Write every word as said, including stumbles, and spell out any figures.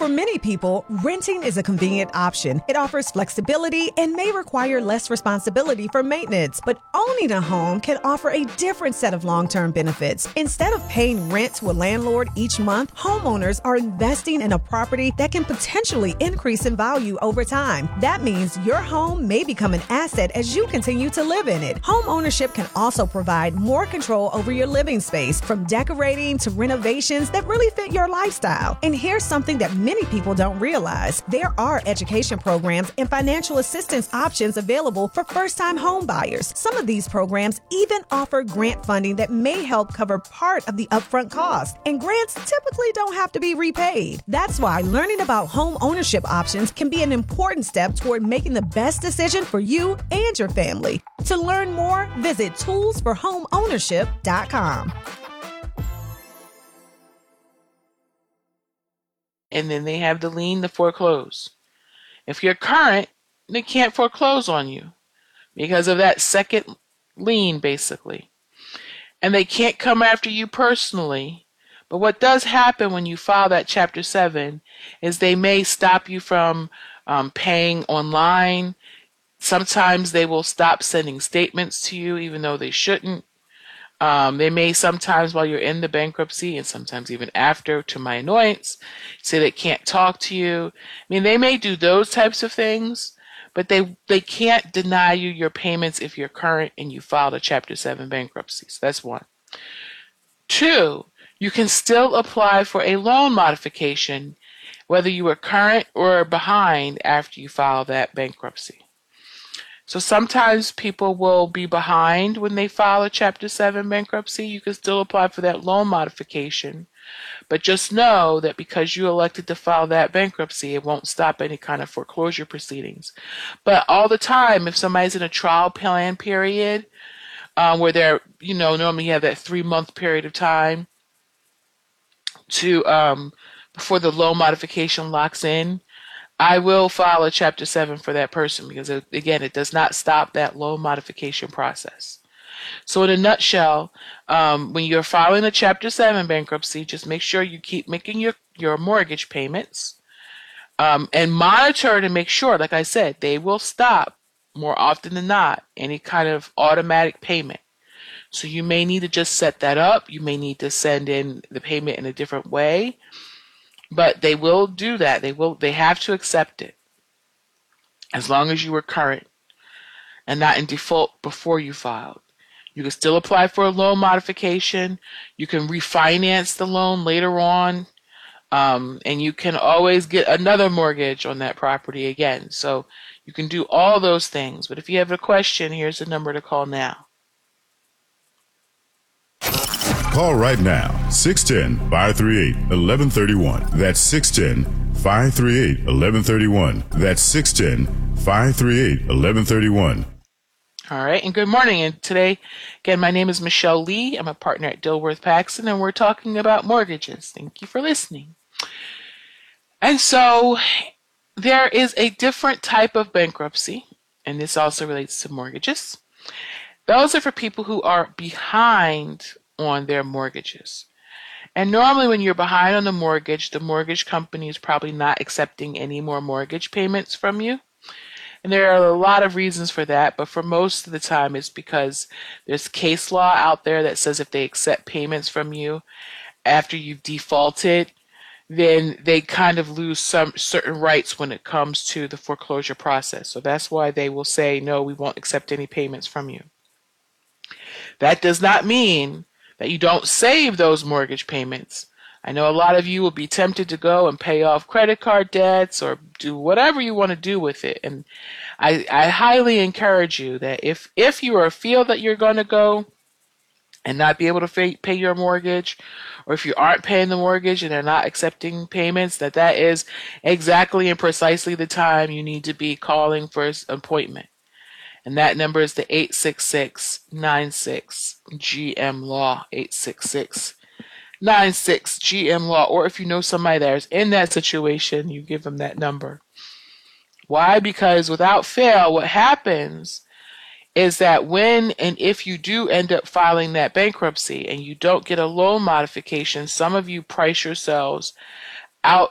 For many people, renting is a convenient option. It offers flexibility and may require less responsibility for maintenance. But owning a home can offer a different set of long-term benefits. Instead of paying rent to a landlord each month, homeowners are investing in a property that can potentially increase in value over time. That means your home may become an asset as you continue to live in it. Home ownership can also provide more control over your living space, from decorating to renovations that really fit your lifestyle. And here's something that many people don't realize. There are education programs and financial assistance options available for first-time home buyers. Some of these programs even offer grant funding that may help cover part of the upfront cost. And grants typically don't have to be repaid. That's why learning about home ownership options can be an important step toward making the best decision for you and your family. To learn more, visit tools for home ownership dot com. And then they have the lien to foreclose. If you're current, they can't foreclose on you because of that second lien, basically. And they can't come after you personally. But what does happen when you file that Chapter seven is they may stop you from um, paying online. Sometimes they will stop sending statements to you, even though they shouldn't. Um, they may sometimes, while you're in the bankruptcy, and sometimes even after, to my annoyance, say they can't talk to you. I mean, they may do those types of things, but they they can't deny you your payments if you're current and you filed a Chapter seven bankruptcy. So that's one. Two, you can still apply for a loan modification, whether you were current or behind after you file that bankruptcy. So sometimes people will be behind when they file a Chapter seven bankruptcy. You can still apply for that loan modification. But just know that because you elected to file that bankruptcy, it won't stop any kind of foreclosure proceedings. But all the time, if somebody's in a trial plan period, um, where they're, you know, normally you have that three-month period of time to um, before the loan modification locks in, I will file a Chapter seven for that person because, it, again, it does not stop that loan modification process. So in a nutshell, um, when you're filing a Chapter seven bankruptcy, just make sure you keep making your, your mortgage payments um, and monitor to make sure, like I said, they will stop more often than not any kind of automatic payment. So you may need to just set that up. You may need to send in the payment in a different way. But they will do that. They will. They have to accept it as long as you were current and not in default before you filed. You can still apply for a loan modification. You can refinance the loan later on, um, and you can always get another mortgage on that property again. So you can do all those things. But if you have a question, here's the number to call now. Call right now, six one zero, five three eight, one one three one. That's six one zero, five three eight, one one three one. That's six one zero, five three eight, one one three one. All right, and good morning. And today, again, my name is Michelle Lee. I'm a partner at Dilworth Paxson, and we're talking about mortgages. Thank you for listening. And so there is a different type of bankruptcy, and this also relates to mortgages. Those are for people who are behind on their mortgages. And normally when you're behind on the mortgage, the mortgage company is probably not accepting any more mortgage payments from you. And there are a lot of reasons for that, but for most of the time it's because there's case law out there that says if they accept payments from you after you've defaulted, then they kind of lose some certain rights when it comes to the foreclosure process. So that's why they will say, no, we won't accept any payments from you. That does not mean that you don't save those mortgage payments. I know a lot of you will be tempted to go and pay off credit card debts or do whatever you want to do with it. And I, I highly encourage you that if, if you are feel that you're going to go and not be able to pay, pay your mortgage, or if you aren't paying the mortgage and they're not accepting payments, that that is exactly and precisely the time you need to be calling for an appointment. And that number is the eight six six, nine six, G M law, eight six six, nine six, G M law. Or if you know somebody that is in that situation, you give them that number. Why? Because without fail, what happens is that when and if you do end up filing that bankruptcy and you don't get a loan modification, some of you price yourselves out